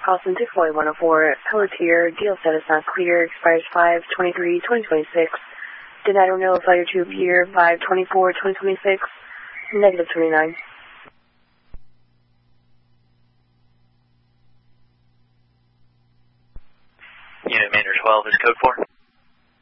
Carlson 64104, Pelletier, deal status not clear, expires 5/23/2026. Denied renewal failure to appear 5/24/2026, negative 29. Unit Manager 12 is code 4.